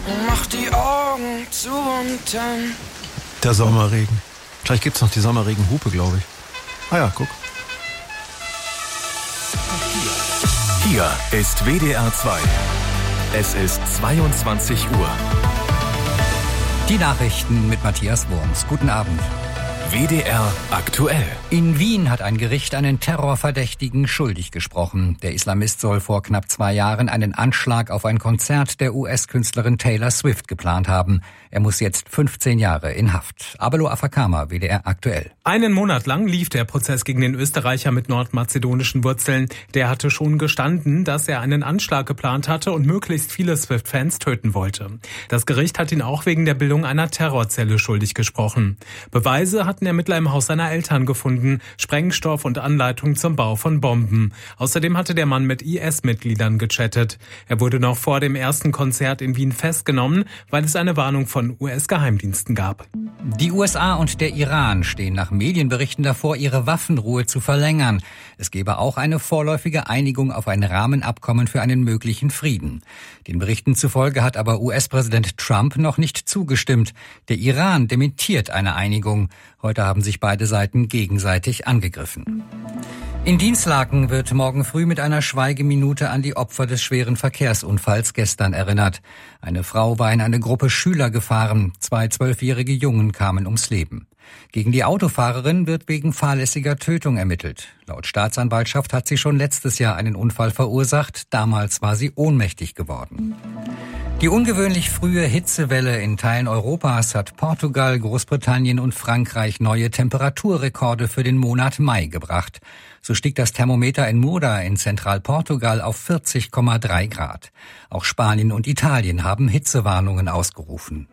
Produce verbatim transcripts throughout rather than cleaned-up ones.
und mach die Augen zu und dann... Der Sommerregen. Gleich gibt's noch die Sommerregenhupe, glaube ich. Ah ja, guck. Hier ist W D R zwei. Es ist zweiundzwanzig Uhr. Die Nachrichten mit Matthias Wurms. Guten Abend. W D R aktuell. In Wien hat ein Gericht einen Terrorverdächtigen schuldig gesprochen. Der Islamist soll vor knapp zwei Jahren einen Anschlag auf ein Konzert der U S-Künstlerin Taylor Swift geplant haben. Er muss jetzt fünfzehn Jahre in Haft. Abelo Afakama, W D R aktuell. Einen Monat lang lief der Prozess gegen den Österreicher mit nordmazedonischen Wurzeln. Der hatte schon gestanden, dass er einen Anschlag geplant hatte und möglichst viele Swift-Fans töten wollte. Das Gericht hat ihn auch wegen der Bildung einer Terrorzelle schuldig gesprochen. Beweise hatten Ermittler im Haus seiner Eltern gefunden, Sprengstoff und Anleitung zum Bau von Bomben. Außerdem hatte der Mann mit I S-Mitgliedern gechattet. Er wurde noch vor dem ersten Konzert in Wien festgenommen, weil es eine Warnung von U S-Geheimdiensten gab. Die U S A und der Iran stehen nach Medienberichten davor, ihre Waffenruhe zu verlängern. Es gebe auch eine vorläufige Einigung auf ein Rahmenabkommen für einen möglichen Frieden. Den Berichten zufolge hat aber U S-Präsident Trump noch nicht zugestimmt. Der Iran dementiert eine Einigung. Heute haben sich beide Seiten gegenseitig angegriffen. In Dinslaken wird morgen früh mit einer Schweigeminute an die Opfer des schweren Verkehrsunfalls gestern erinnert. Eine Frau war in eine Gruppe Schüler gefahren. Zwei zwölfjährige Jungen kamen ums Leben. Gegen die Autofahrerin wird wegen fahrlässiger Tötung ermittelt. Laut Staatsanwaltschaft hat sie schon letztes Jahr einen Unfall verursacht. Damals war sie ohnmächtig geworden. Die ungewöhnlich frühe Hitzewelle in Teilen Europas hat Portugal, Großbritannien und Frankreich neue Temperaturrekorde für den Monat Mai gebracht. So stieg das Thermometer in Murda in Zentralportugal auf vierzig Komma drei Grad. Auch Spanien und Italien haben Hitzewarnungen ausgerufen.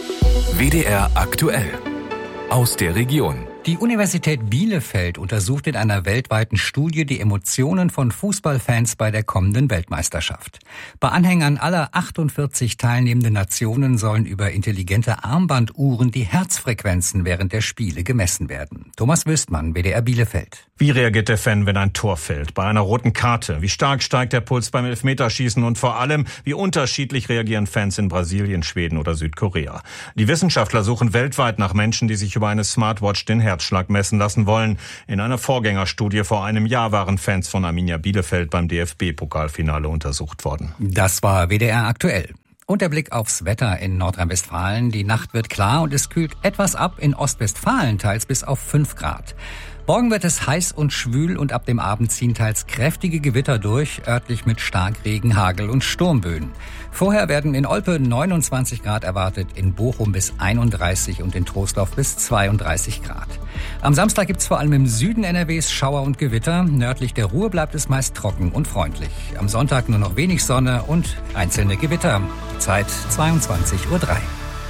W D R aktuell. Aus der Region. Die Universität Bielefeld untersucht in einer weltweiten Studie die Emotionen von Fußballfans bei der kommenden Weltmeisterschaft. Bei Anhängern aller achtundvierzig teilnehmenden Nationen sollen über intelligente Armbanduhren die Herzfrequenzen während der Spiele gemessen werden. Thomas Wüstmann, W D R Bielefeld. Wie reagiert der Fan, wenn ein Tor fällt? Bei einer roten Karte? Wie stark steigt der Puls beim Elfmeterschießen? Und vor allem, wie unterschiedlich reagieren Fans in Brasilien, Schweden oder Südkorea? Die Wissenschaftler suchen weltweit nach Menschen, die sich über eine Smartwatch den Herzschlag messen lassen wollen. In einer Vorgängerstudie vor einem Jahr waren Fans von Arminia Bielefeld beim D F B-Pokalfinale untersucht worden. Das war W D R aktuell. Und der Blick aufs Wetter in Nordrhein-Westfalen. Die Nacht wird klar und es kühlt etwas ab, in Ostwestfalen teils bis auf fünf Grad. Morgen wird es heiß und schwül und ab dem Abend ziehen teils kräftige Gewitter durch, örtlich mit Starkregen, Hagel und Sturmböen. Vorher werden in Olpe neunundzwanzig Grad erwartet, in Bochum bis einunddreißig und in Trostorf bis zweiunddreißig Grad. Am Samstag gibt's vor allem im Süden N R Ws Schauer und Gewitter. Nördlich der Ruhr bleibt es meist trocken und freundlich. Am Sonntag nur noch wenig Sonne und einzelne Gewitter. Zeit zweiundzwanzig Uhr drei.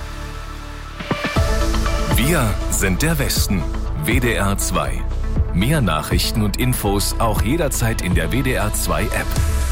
Wir sind der Westen. W D R zwei. Mehr Nachrichten und Infos auch jederzeit in der W D R zwei App.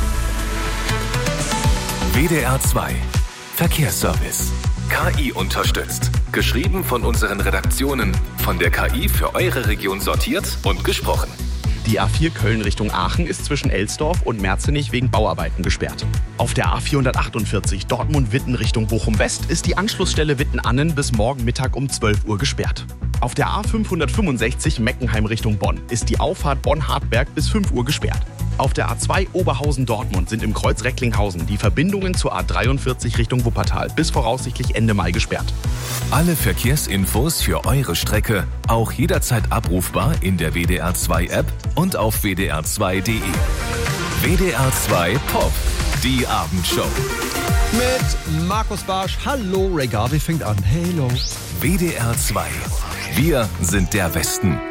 W D R zwei. Verkehrsservice. K I unterstützt. Geschrieben von unseren Redaktionen. Von der K I für eure Region sortiert und gesprochen. Die A vier Köln Richtung Aachen ist zwischen Elsdorf und Merzenich wegen Bauarbeiten gesperrt. Auf der A vierhundertachtundvierzig Dortmund-Witten Richtung Bochum-West ist die Anschlussstelle Witten-Annen bis morgen Mittag um zwölf Uhr gesperrt. Auf der A fünfhundertfünfundsechzig Meckenheim Richtung Bonn ist die Auffahrt Bonn-Hartberg bis fünf Uhr gesperrt. Auf der A zwei Oberhausen-Dortmund sind im Kreuz Recklinghausen die Verbindungen zur A dreiundvierzig Richtung Wuppertal bis voraussichtlich Ende Mai gesperrt. Alle Verkehrsinfos für eure Strecke auch jederzeit abrufbar in der W D R zwei App und auf w d r zwei punkt d e. W D R zwei Pop, die Abendshow. Mit Markus Barsch. Hallo, Ray Garvey fängt an. Hello. W D R zwei. Wir sind der Westen.